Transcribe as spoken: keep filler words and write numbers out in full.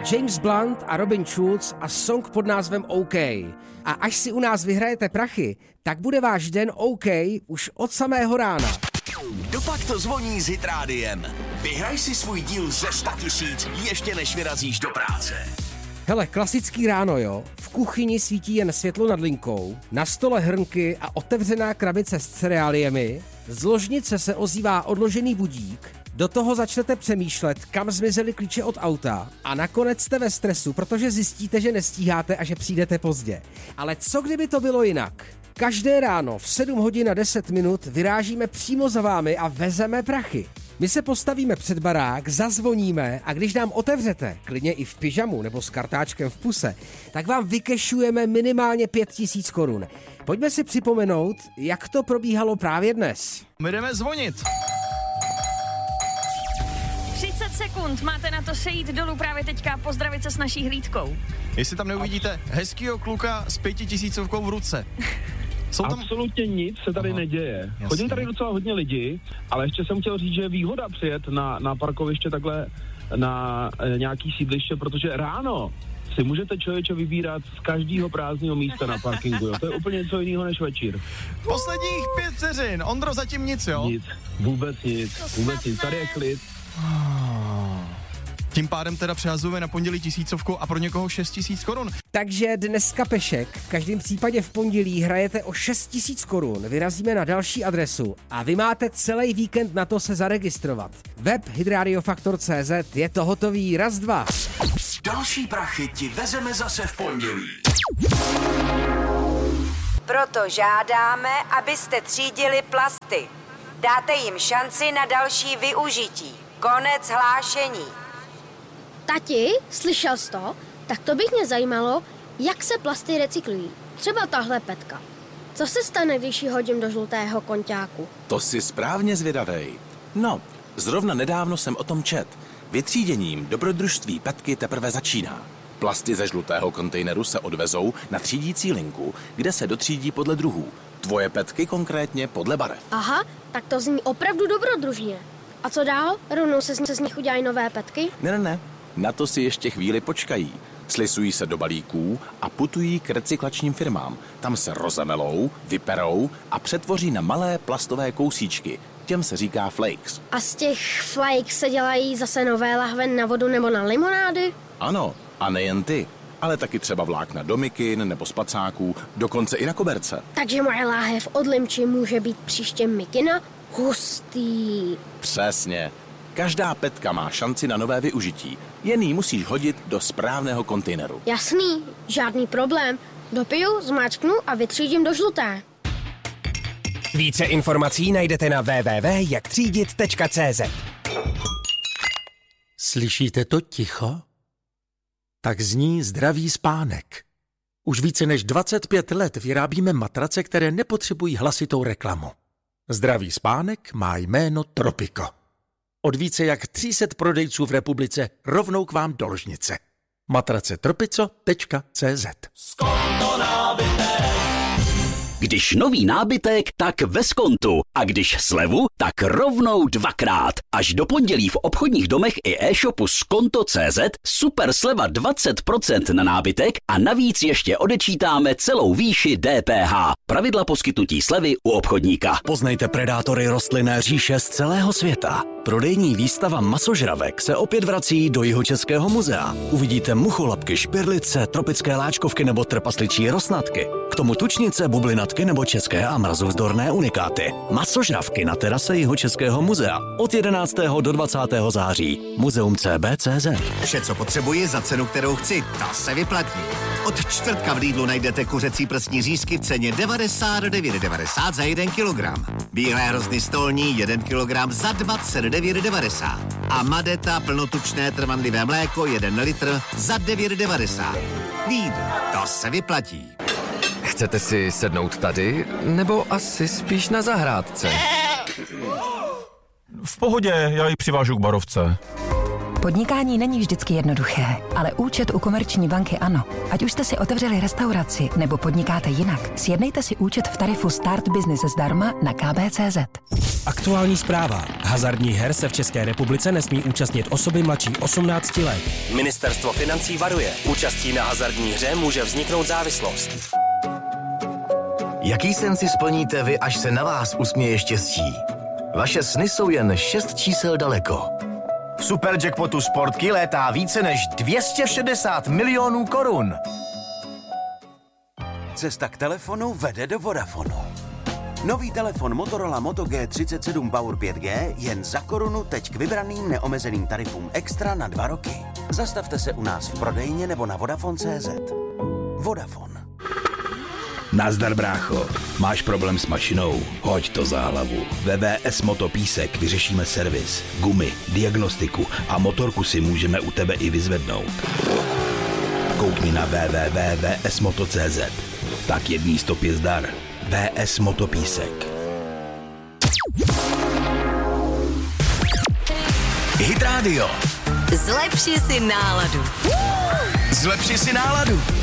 James Blunt a Robin Schulz a song pod názvem OK. A až si u nás vyhrajete prachy, tak bude váš den OK už od samého rána. Dopak to zvoní s Hit Rádiem. Vyhraj si svůj díl ze sto tisíc ještě než vyrazíš do práce. Hele, klasický ráno, jo. V kuchyni svítí jen světlo nad linkou, na stole hrnky a otevřená krabice s cereáliemi, z ložnice se ozývá odložený budík, do toho začnete přemýšlet, kam zmizely klíče od auta a nakonec jste ve stresu, protože zjistíte, že nestíháte a že přijdete pozdě. Ale co kdyby to bylo jinak? Každé ráno v sedm hodin a deset minut vyrážíme přímo za vámi a vezeme prachy. My se postavíme před barák, zazvoníme a když nám otevřete, klidně i v pyžamu nebo s kartáčkem v puse, tak vám vykešujeme minimálně pět tisíc korun. Pojďme si připomenout, jak to probíhalo právě dnes. My jdeme zvonit. třicet sekund máte na to sejít dolů právě teďka a pozdravit se s naší hlídkou. Jestli tam neuvidíte hezkýho kluka s pětitisícovkou v ruce. Jsou tam... Absolutně nic se tady Aha, neděje. Jasně. Chodím tady docela hodně lidí, ale ještě jsem chtěl říct, že je výhoda přijet na, na parkoviště takhle na e, nějaký sídliště, protože ráno si můžete člověče vybírat z každého prázdného místa na parkingu. Jo. To je úplně něco jiného než večír. Posledních pět vteřin. Ondro, zatím nic, jo? Nic. Vůbec nic. Vůbec nic. Tady je klid. Tím pádem teda přehazujeme na pondělí tisícovku a pro někoho šest tisíc korun. Takže dneska pešek, v každém případě v pondělí hrajete o šest tisíc korun, vyrazíme na další adresu a vy máte celý víkend na to se zaregistrovat. Web hitradiofaktor tečka cé zet, je to hotový, raz, dva. Další prachy ti vezeme zase v pondělí. Proto žádáme, abyste třídili plasty. Dáte jim šanci na další využití. Konec hlášení. Tati, slyšel jsi to? Tak to bych mě zajímalo, jak se plasty recyklují. Třeba tahle petka. Co se stane, když ji hodím do žlutého konťáku? To si správně zvědavej. No, zrovna nedávno jsem o tom čet. Vytříděním dobrodružství petky teprve začíná. Plasty ze žlutého kontejneru se odvezou na třídící linku, kde se dotřídí podle druhů. Tvoje petky konkrétně podle barev. Aha, tak to zní opravdu dobrodružně. A co dál? Rovnou se z, se z nich udělají nové petky? Ne, ne, ne. Na to si ještě chvíli počkají. Slisují se do balíků a putují k recyklačním firmám. Tam se rozemelou, vyperou a přetvoří na malé plastové kousíčky. Těm se říká flakes. A z těch flakes se dělají zase nové lahve na vodu nebo na limonády? Ano, a nejen ty, ale taky třeba vlákna do mikin nebo spacáků, dokonce i na koberce. Takže moje láhev od limči může být příště mikina? Hustý. Přesně. Každá petka má šanci na nové využití. Jen ji musíš hodit do správného kontejneru. Jasný, žádný problém. Dopiju, zmáčknu a vytřídím do žluté. Více informací najdete na w w w tečka jak třídit tečka cé zet. Slyšíte to ticho? Tak zní zdravý spánek. Už více než dvacet pět let vyrábíme matrace, které nepotřebují hlasitou reklamu. Zdravý spánek má jméno Tropico. Od více jak tři sta prodejců v republice rovnou k vám do ložnice. matrace tropico tečka cé zet. Skonto nábytek. Když nový nábytek, tak ve Skontu. A když slevu, tak rovnou dvakrát. Až do pondělí v obchodních domech i e-shopu skonto tečka cé zet super sleva dvacet procent na nábytek a navíc ještě odečítáme celou výši D P H. Pravidla poskytnutí slevy u obchodníka. Poznejte predátory rostlinné říše z celého světa. Prodejní výstava masožravek se opět vrací do Jihočeského muzea. Uvidíte mucholapky, špirlice, tropické láčkovky nebo trpasličí rosnatky. K tomu tučnice, bublinatky nebo české a mrazovzdorné unikáty. Masožravky na terase Jihočeského muzea. Od jedenáctého do dvacátého září. Muzeum C B C Z. Vše, co potřebuji za cenu, kterou chci, ta se vyplatí. Od čtvrtka v Lidlu najdete kuřecí prsní řízky v ceně devadesát devět devadesát za jeden kilogram. Bílé hrozny stolní jeden kilogram za dvacet devět devadesát. A Madeta plnotučné trvanlivé mléko jeden litr za devět devadesát. Lidl, to se vyplatí. Chcete si sednout tady, nebo asi spíš na zahrádce? V pohodě, já ji přivážu k barovce. Podnikání není vždycky jednoduché, ale účet u Komerční banky ano. Ať už jste si otevřeli restauraci nebo podnikáte jinak, sjednejte si účet v tarifu Start Business zdarma na k b tečka cé zet. Aktuální zpráva. Hazardních her se v České republice nesmí účastnit osoby mladší osmnácti let. Ministerstvo financí varuje. Účastí na hazardní hře může vzniknout závislost. Jaký sen si splníte vy, až se na vás usměje štěstí? Vaše sny jsou jen šest čísel daleko. V Superjackpotu Sportky létá více než dvě stě šedesát milionů korun. Cesta k telefonu vede do Vodafonu. Nový telefon Motorola Moto G třicet sedm Power pět G jen za korunu teď k vybraným neomezeným tarifům extra na dva roky. Zastavte se u nás v prodejně nebo na Vodafone tečka cé zet. Vodafone. Nazdar, brácho. Máš problém s mašinou? Hoď to za hlavu. V W S Motopísek vyřešíme servis, gumy, diagnostiku a motorku si můžeme u tebe i vyzvednout. Koukni na w w w tečka v s moto tečka cé zet. Tak jedný stop je zdar. V S Motopísek. Hit Radio. Zlepši si náladu. Zlepši si náladu.